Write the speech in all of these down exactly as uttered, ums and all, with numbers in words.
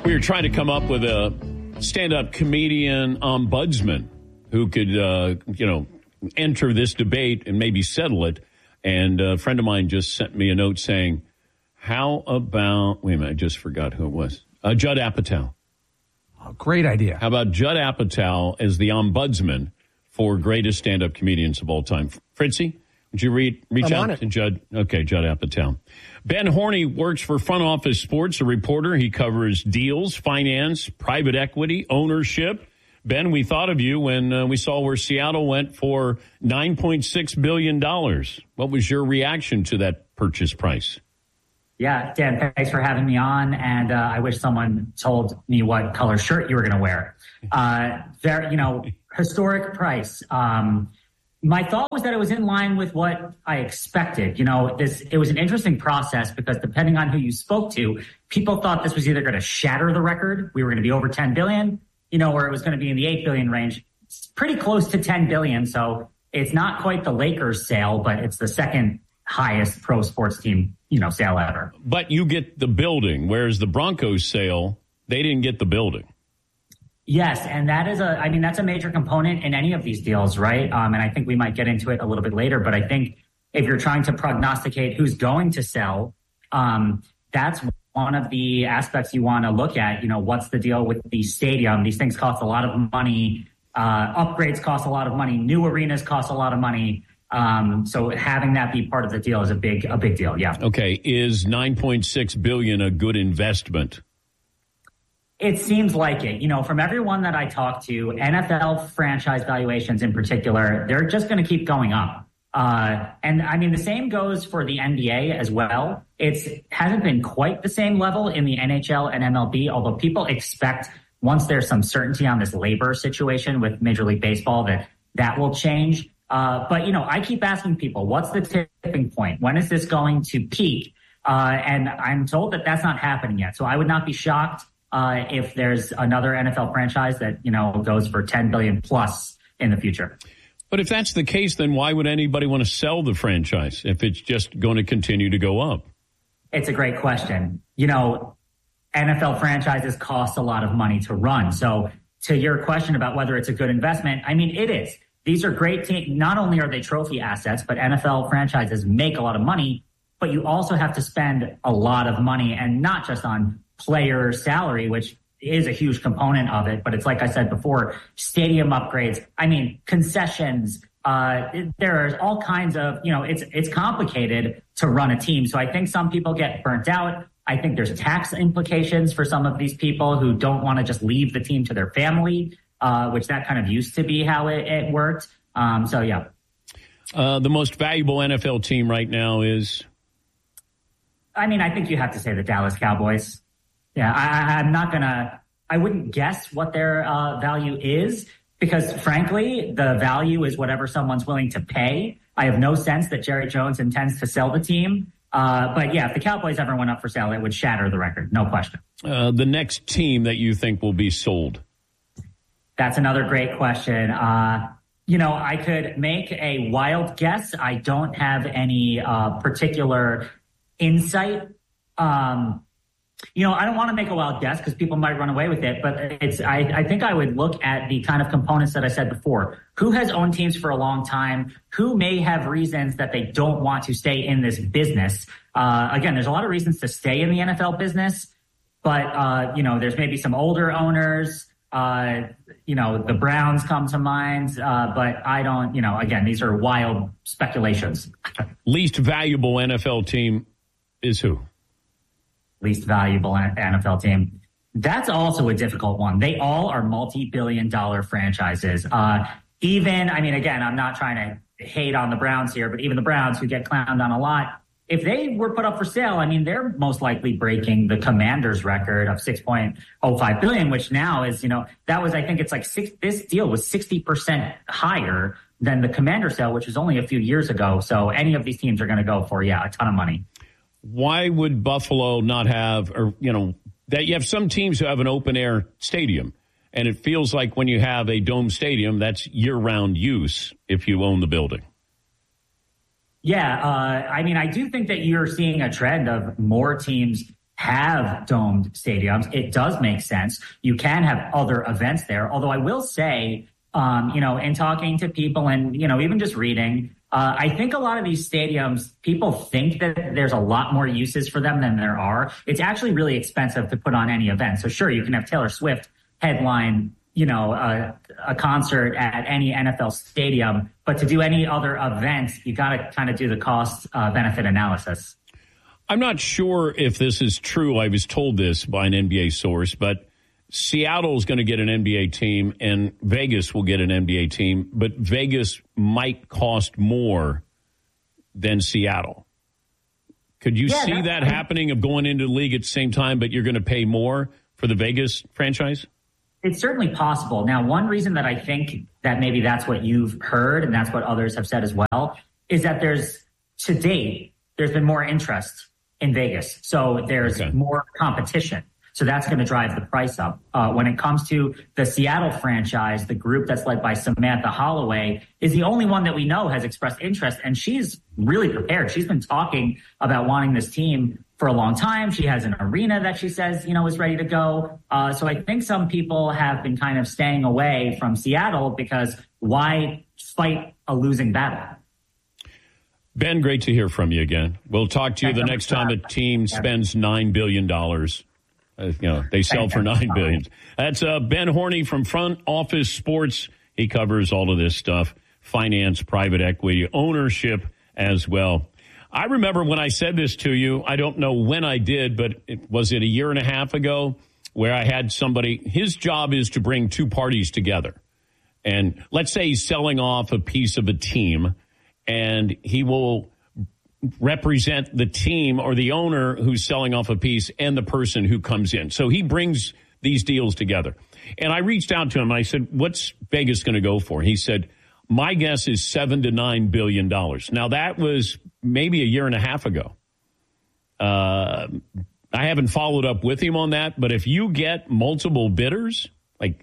We were trying to come up with a stand-up comedian ombudsman who could, uh, you know, enter this debate and maybe settle it. And a friend of mine just sent me a note saying, how about, wait a minute, I just forgot who it was. Uh, Judd Apatow. Oh, great idea. How about Judd Apatow as the ombudsman for greatest stand-up comedians of all time? Fritzy, would you read, reach I'm out to Judd? Okay, Judd Apatow. Ben Horney works for Front Office Sports, a reporter. He covers deals, finance, private equity, ownership. Ben, we thought of you when uh, we saw where Seattle went for nine point six billion dollars. What was your reaction to that purchase price? Yeah, Dan, thanks for having me on. And uh, I wish someone told me what color shirt you were going to wear. Uh, very, you know, historic price. Um, my thought was that it was in line with what I expected. You know, this it was an interesting process because depending on who you spoke to, people thought this was either going to shatter the record. We were going to be over ten billion, you know, or it was going to be in the eight billion range. It's pretty close to ten billion. So it's not quite the Lakers sale, but it's the second highest pro sports team, you know, sale ever. But you get the building, whereas the Broncos sale, they didn't get the building. Yes, and that is a, I mean, that's a major component in any of these deals, right? Um, and I think we might get into it a little bit later, but I think if you're trying to prognosticate who's going to sell, um, that's one of the aspects you want to look at. You know, what's the deal with the stadium? These things cost a lot of money. Uh, upgrades cost a lot of money. New arenas cost a lot of money. Um, so having that be part of the deal is a big, a big deal. Yeah. Okay. Is nine point six billion dollars a good investment? It seems like it. You know, from everyone that I talk to, N F L franchise valuations in particular, they're just going to keep going up. Uh, and I mean, the same goes for the N B A as well. It's hasn't been quite the same level in the N H L and M L B, although people expect once there's some certainty on this labor situation with Major League Baseball that that will change. Uh, but, you know, I keep asking people, what's the tipping point? When is this going to peak? Uh, and I'm told that that's not happening yet. So I would not be shocked uh, if there's another N F L franchise that, you know, goes for ten billion plus in the future. But if that's the case, then why would anybody want to sell the franchise if it's just going to continue to go up? It's a great question. You know, N F L franchises cost a lot of money to run. So to your question about whether it's a good investment, I mean, it is. These are great teams. Not only are they trophy assets, but N F L franchises make a lot of money, but you also have to spend a lot of money, and not just on player salary, which is a huge component of it. But it's like I said before, stadium upgrades. I mean, concessions. Uh, there are all kinds of, you know, it's, it's complicated to run a team. So I think some people get burnt out. I think there's tax implications for some of these people who don't want to just leave the team to their family. Uh, which that kind of used to be how it, it worked. Um, so, yeah. Uh, the most valuable N F L team right now is? I mean, I think you have to say the Dallas Cowboys. Yeah, I, I'm not going to – I wouldn't guess what their uh, value is because, frankly, the value is whatever someone's willing to pay. I have no sense that Jerry Jones intends to sell the team. Uh, but, yeah, if the Cowboys ever went up for sale, it would shatter the record, no question. Uh, the next team that you think will be sold? That's another great question. Uh, you know, I could make a wild guess. I don't have any uh, particular insight. Um, you know, I don't want to make a wild guess because people might run away with it, but it's. I, I think I would look at the kind of components that I said before. Who has owned teams for a long time? Who may have reasons that they don't want to stay in this business? Uh, again, there's a lot of reasons to stay in the N F L business, but, uh, you know, there's maybe some older owners. Uh, you know, the Browns come to mind, uh, but I don't, you know, again, these are wild speculations. Least valuable N F L team is who? Least valuable N F L team. That's also a difficult one. They all are multi-billion dollar franchises. Uh, even, I mean, again, I'm not trying to hate on the Browns here, but even the Browns who get clowned on a lot, if they were put up for sale, I mean, they're most likely breaking the Commanders record of six point oh five billion, which now is, you know, that was, I think it's like six, this deal was sixty percent higher than the Commander sale, which was only a few years ago. So any of these teams are going to go for, yeah, a ton of money. Why would Buffalo not have, or, you know, that you have some teams who have an open air stadium, and it feels like when you have a dome stadium, that's year round use if you own the building. Yeah, uh, I mean, I do think that you're seeing a trend of more teams have domed stadiums, it does make sense. You can have other events there. Although I will say, um, you know, in talking to people and, you know, even just reading, uh, I think a lot of these stadiums, people think that there's a lot more uses for them than there are. It's actually really expensive to put on any event. So sure, you can have Taylor Swift headline, you know, a, a concert at any N F L stadium, but to do any other event, you got to kind of do the cost uh, benefit analysis. I'm not sure if this is true. I was told this by an N B A source, but Seattle is going to get an N B A team and Vegas will get an N B A team, but Vegas might cost more than Seattle. Could you yeah, see that happening of going into the league at the same time, but you're going to pay more for the Vegas franchise? It's certainly possible. Now, one reason that I think that maybe that's what you've heard and that's what others have said as well is that there's, to date, there's been more interest in Vegas. So there's okay. more competition. So that's going to drive the price up. Uh, when it comes to the Seattle franchise, the group that's led by Samantha Holloway is the only one that we know has expressed interest, and she's really prepared. She's been talking about wanting this team for a long time. She has an arena that she says, you know, is ready to go. Uh, so I think some people have been kind of staying away from Seattle because why fight a losing battle? Ben, great to hear from you again. We'll talk to you the next time a team spends nine billion dollars. Uh, you know, they sell for nine billion dollars. That's uh, Ben Horney from Front Office Sports. He covers all of this stuff, finance, private equity, ownership as well. I remember when I said this to you, I don't know when I did, but it, was it a year and a half ago where I had somebody, his job is to bring two parties together. And let's say he's selling off a piece of a team, and he will represent the team or the owner who's selling off a piece and the person who comes in. So he brings these deals together. And I reached out to him. I said, what's Vegas going to go for? He said, my guess is seven to nine billion dollars. Now, that was maybe a year and a half ago. Uh, I haven't followed up with him on that. But if you get multiple bidders, like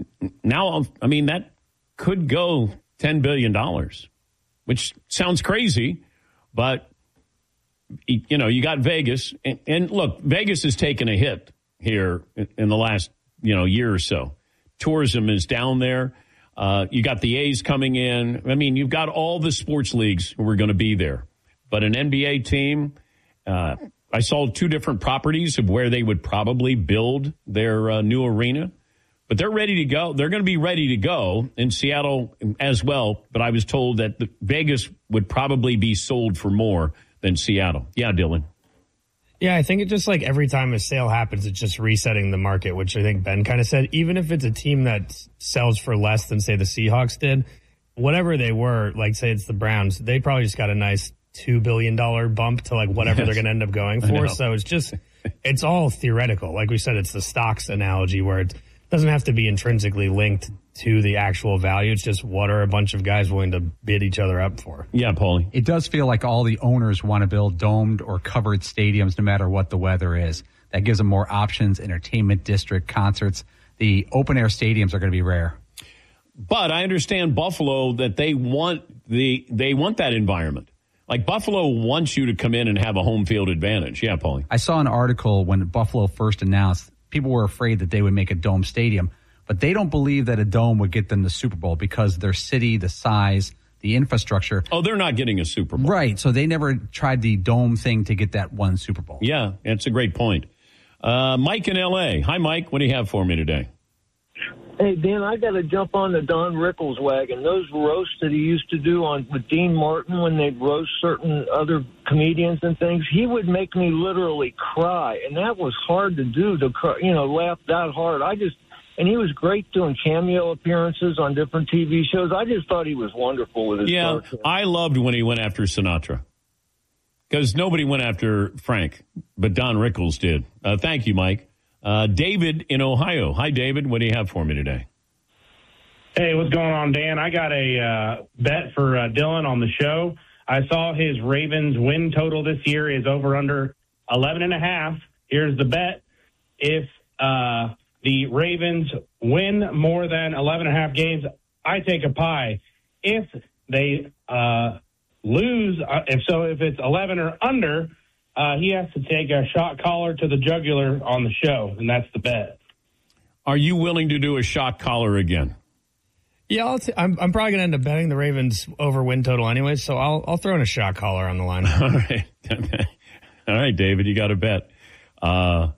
now, I mean, that could go ten billion dollars, which sounds crazy. But, you know, you got Vegas. And, and look, Vegas has taken a hit here in the last, you know, year or so. Tourism is down there. Uh, you got the A's coming in. I mean, you've got all the sports leagues who are going to be there. But an N B A team, uh, I saw two different properties of where they would probably build their uh, new arena. But they're ready to go. They're going to be ready to go in Seattle as well. But I was told that the Vegas would probably be sold for more than Seattle. Yeah, Dylan. Yeah, I think it just like every time a sale happens, it's just resetting the market, which I think Ben kind of said. Even if it's a team that sells for less than, say, the Seahawks did, whatever they were, like, say it's the Browns, they probably just got a nice two billion dollars bump to like whatever yes. they're going to end up going for. So it's just, it's all theoretical. Like we said, it's the stocks analogy where it doesn't have to be intrinsically linked to the actual value. It's just what are a bunch of guys willing to bid each other up for. Yeah, Paulie. It does feel like all the owners want to build domed or covered stadiums no matter what the weather is. That gives them more options, entertainment district, concerts. The open-air stadiums are going to be rare. But I understand Buffalo that they want the they want that environment. Like Buffalo wants you to come in and have a home field advantage. Yeah, Paulie. I saw an article when Buffalo first announced people were afraid that they would make a dome stadium, but they don't believe that a dome would get them the Super Bowl because their city, the size, the infrastructure. Oh, they're not getting a Super Bowl. Right. So they never tried the dome thing to get that one Super Bowl. Yeah, that's a great point. Uh, Mike in L A. Hi, Mike. What do you have for me today? Hey, Dan, I got to jump on the Don Rickles wagon. Those roasts that he used to do on with Dean Martin when they'd roast certain other comedians and things, he would make me literally cry. And that was hard to do, to cry, you know, laugh that hard. I just, and he was great doing cameo appearances on different T V shows. I just thought he was wonderful with his Yeah, person. I loved when he went after Sinatra. Because nobody went after Frank, but Don Rickles did. Uh, thank you, Mike. Uh, David in Ohio. Hi, David. What do you have for me today? Hey, what's going on, Dan? I got a uh, bet for uh, Dylan on the show. I saw his Ravens win total this year is over under eleven and a half. Here's the bet. If uh, the Ravens win more than eleven and a half games, I take a pie. If they uh, lose, uh, if so, if it's eleven or under, uh, he has to take a shot collar to the jugular on the show, and that's the bet. Are you willing to do a shot collar again? Yeah, I'll t- I'm, I'm probably going to end up betting the Ravens over win total anyway, so I'll I'll throw in a shot collar on the line. All right. All right, David, you got a bet. Uh,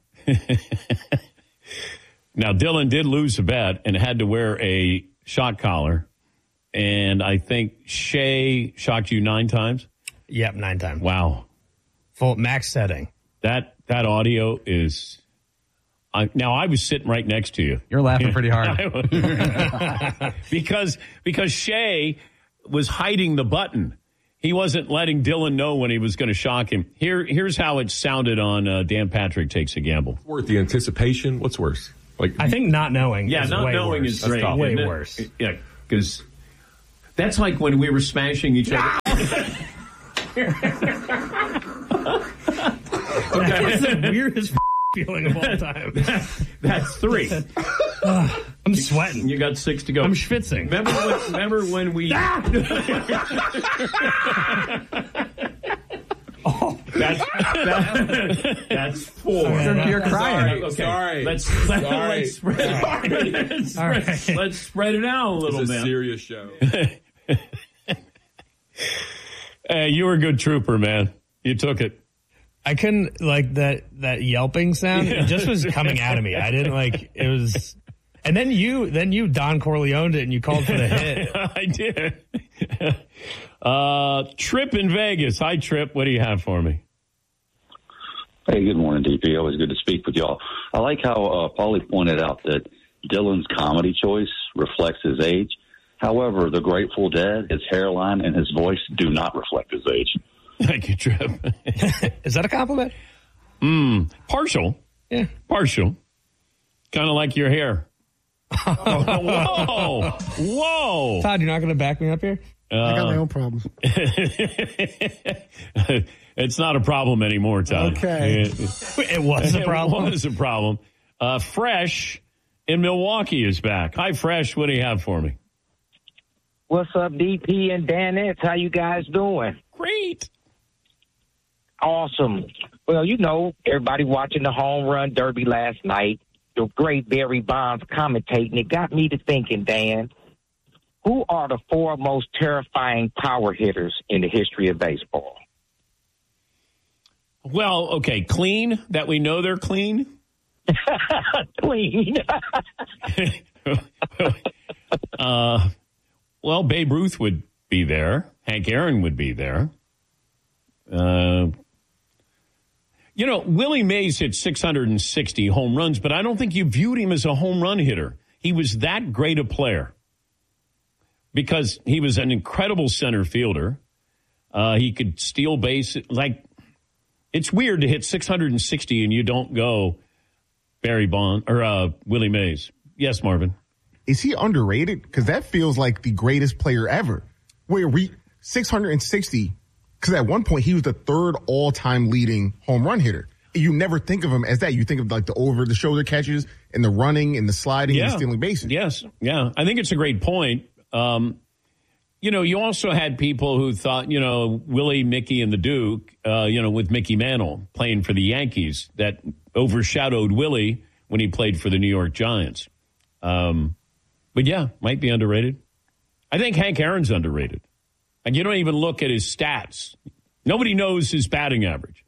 now, Dylan did lose a bet and had to wear a shot collar, and I think Shay shocked you nine times? Yep, nine times. Wow. Full max setting. That that audio is... I, now, I was sitting right next to you. You're laughing pretty hard. because because Shay was hiding the button. He wasn't letting Dylan know when he was going to shock him. Here, Here's how it sounded on uh, Dan Patrick Takes a Gamble. Worth the anticipation? What's worse? Like I think not knowing yeah, is not way knowing worse. is great. That's way isn't it? worse. Yeah, because that's like when we were smashing each other. Okay. That's the weirdest feeling of all time. That's three. uh, I'm sweating. You got six to go. I'm schwitzing. Remember when, remember when we... oh, that's, that, that's four. Right, you're crying. Okay. Sorry. Let's, let, Sorry. let's, spread, it. let's, All right. spread, let's spread it out a little It's a bit. serious show. Hey, you were a good trooper, man. You took it. I couldn't, like, that, that yelping sound. It just was coming out of me. I didn't, like, it was... And then you, then you Don Corleoned it and you called for the hit. I did. uh, Trip in Vegas. Hi, Trip. What do you have for me? Hey, good morning, D P. Always good to speak with y'all. I like how uh, Paulie pointed out that Dylan's comedy choice reflects his age. However, the Grateful Dead, his hairline and his voice do not reflect his age. Thank you, Trip. Is that a compliment? Mm, partial. Yeah. Partial. Kind of like your hair. Whoa. Whoa. Todd, you're not going to back me up here? Uh, I got my own problems. It's not a problem anymore, Todd. Okay. It, It was a problem. It was a problem. Uh, Fresh in Milwaukee is back. Hi, Fresh. What do you have for me? What's up, D P and Dan X? How you guys doing? Great. Awesome. Well, you know, everybody watching the home run derby last night, the great Barry Bonds commentating, it got me to thinking, Dan, who are the four most terrifying power hitters in the history of baseball? Well, okay, clean, that we know they're clean. Clean. uh, well, Babe Ruth would be there. Hank Aaron would be there. Uh, you know, Willie Mays hit six hundred sixty home runs, but I don't think you viewed him as a home run hitter. He was that great a player because he was an incredible center fielder. Uh, he could steal base. Like, it's weird to hit six hundred sixty and you don't go Barry Bond or uh, Willie Mays. Yes, Marvin. Is he underrated? Because that feels like the greatest player ever. Where we six hundred sixty, because at one point he was the third all-time leading home run hitter. You never think of him as that. You think of like the over-the-shoulder catches and the running and the sliding Yeah. and the stealing bases. Yes, yeah. I think it's a great point. Um, you know, you also had people who thought, you know, Willie, Mickey, and the Duke, uh, you know, with Mickey Mantle playing for the Yankees, that overshadowed Willie when he played for the New York Giants. Um, but yeah, might be underrated. I think Hank Aaron's underrated. And you don't even look at his stats. Nobody knows his batting average.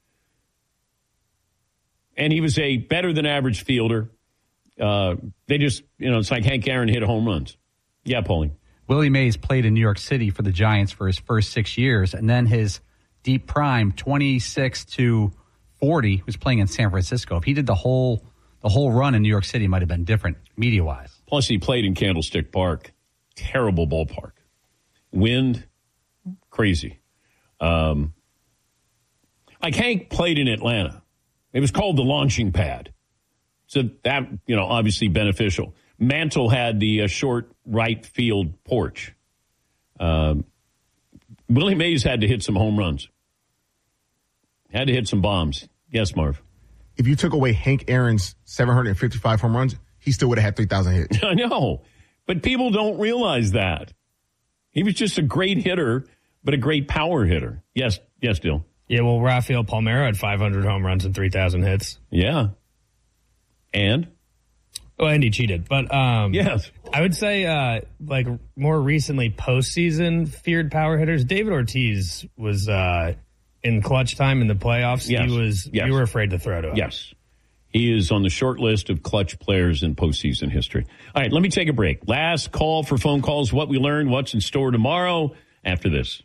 And he was a better than average fielder. Uh, they just, you know, it's like Hank Aaron hit home runs. Yeah, Paulie. Willie Mays played in New York City for the Giants for his first six years, and then his deep prime, twenty-six to forty, was playing in San Francisco. If he did the whole the whole run in New York City, it might have been different media-wise. Plus, he played in Candlestick Park. Terrible ballpark. Wind, crazy. Um, like Hank played in Atlanta. It was called the launching pad. So that, you know, obviously beneficial. Mantle had the uh, short right field porch. Um, Willie Mays had to hit some home runs. Had to hit some bombs. Yes, Marv. If you took away Hank Aaron's seven hundred fifty-five home runs, he still would have had three thousand hits. I know, but people don't realize that. He was just a great hitter, but a great power hitter. Yes, yes, Dill. Yeah, well, Rafael Palmeiro had five hundred home runs and three thousand hits. Yeah. And? Oh, and he cheated. But um, yes. I would say, uh, like, more recently, postseason feared power hitters, David Ortiz was uh, in clutch time in the playoffs. Yes. He was, yes. you were afraid to throw to him. Yes. He is on the short list of clutch players in postseason history. All right, let me take a break. Last call for phone calls, what we learned, what's in store tomorrow after this.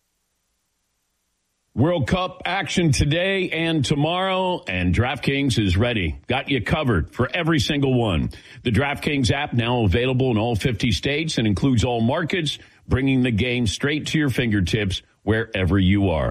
World Cup action today and tomorrow, and DraftKings is ready. Got you covered for every single one. The DraftKings app now available in all fifty states and includes all markets, bringing the game straight to your fingertips wherever you are.